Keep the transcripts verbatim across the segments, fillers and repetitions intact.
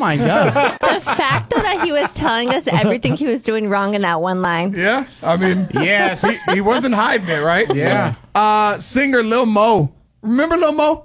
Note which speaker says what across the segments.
Speaker 1: my God.
Speaker 2: The fact though that he was telling us everything he was doing wrong in that one line.
Speaker 3: Yeah, I mean,
Speaker 1: Yes.
Speaker 3: he, he wasn't hiding it, right?
Speaker 1: Yeah.
Speaker 3: Uh, singer Lil Mo. Remember Lil Mo?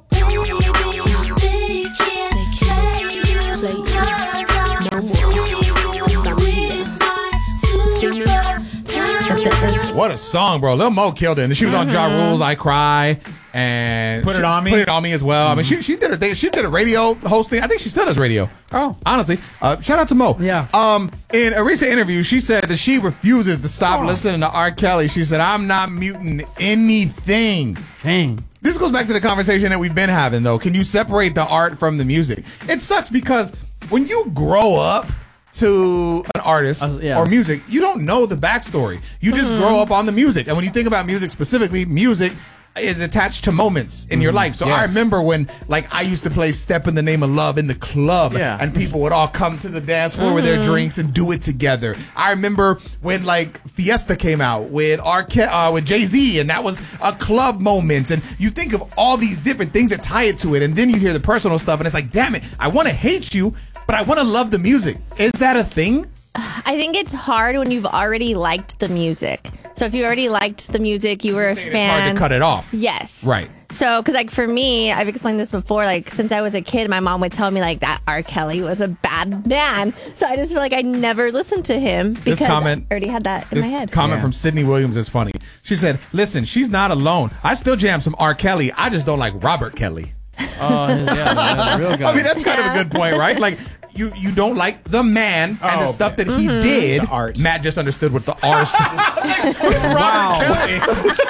Speaker 3: What a song, bro. Lil Mo killed it. And she was on Ja Rule's I Cry. And
Speaker 1: Put It
Speaker 3: she-
Speaker 1: On Me?
Speaker 3: Put It On Me as well. I mean, she she did her thing. She did a radio hosting. I think she still does radio.
Speaker 1: Oh.
Speaker 3: Honestly. Uh, shout out to Mo.
Speaker 1: Yeah.
Speaker 3: Um, in a recent interview, she said that she refuses to stop listening to R. Kelly. She said, I'm not muting anything.
Speaker 1: Dang.
Speaker 3: This goes back to the conversation that we've been having, though. Can you separate the art from the music? It sucks because when you grow up to an artist
Speaker 1: Uh, yeah.
Speaker 3: or music, you don't know the backstory. You just grow up on the music. And when you think about music specifically, music is attached to moments in your life. So I
Speaker 1: Yes.
Speaker 3: remember when, like, I used to play Step in the Name of Love in the club,
Speaker 1: Yeah.
Speaker 3: and people would all come to the dance floor with their drinks and do it together. I remember when, like, Fiesta came out with R. Ke- uh, with Jay-Z, and that was a club moment. And you think of all these different things that tie it to it, and then you hear the personal stuff, and it's like, damn it, I want to hate you, but I want to love the music. Is that a thing?
Speaker 2: I think it's hard when you've already liked the music. So if you already liked the music, you were a
Speaker 3: It's
Speaker 2: fan.
Speaker 3: hard to cut it off.
Speaker 2: Yes.
Speaker 3: Right.
Speaker 2: So, because like for me, I've explained this before. Like since I was a kid, my mom would tell me like that R. Kelly was a bad man. So I just feel like I never listened to him because
Speaker 3: comment-
Speaker 2: I already had that in
Speaker 3: This
Speaker 2: my head.
Speaker 3: comment
Speaker 1: Yeah.
Speaker 3: from Sydney Williams is funny. She said, listen, she's not alone. I still jam some R. Kelly. I just don't like Robert Kelly.
Speaker 1: Oh, yeah. That's a real guy.
Speaker 3: I mean, that's kind of a
Speaker 2: Yeah.
Speaker 3: good point, right? Like, you, you don't like the man and the
Speaker 1: Oh,
Speaker 3: stuff that
Speaker 2: Mm-hmm.
Speaker 3: he did.
Speaker 1: The art.
Speaker 3: Matt just understood what the R said. Who's
Speaker 1: Wow.
Speaker 3: Robert Kelly?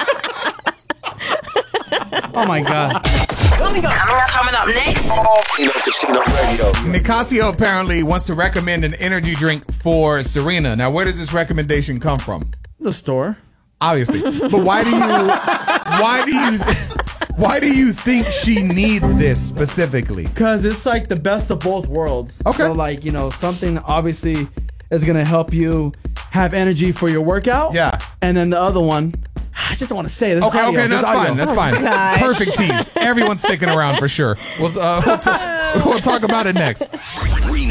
Speaker 1: Oh, my God.
Speaker 4: Coming up, coming up next.
Speaker 5: Tino Casino Radio.
Speaker 3: Nicasio apparently wants to recommend an energy drink for Serena. Now, where does this recommendation come from?
Speaker 1: The store.
Speaker 3: Obviously. But why do you, why do you, why do you think she needs this specifically?
Speaker 1: Because it's like the best of both worlds.
Speaker 3: Okay.
Speaker 1: So, like, you know, something that obviously is going to help you have energy for your workout.
Speaker 3: Yeah.
Speaker 1: And then the other one, I just don't want to say it. There's
Speaker 3: Okay,
Speaker 1: audio.
Speaker 3: okay,
Speaker 1: There's
Speaker 3: that's
Speaker 1: audio.
Speaker 3: fine. That's fine.
Speaker 2: gosh.
Speaker 3: Perfect tease. Everyone's sticking around for sure. We'll, uh, we'll, t- we'll talk about it next.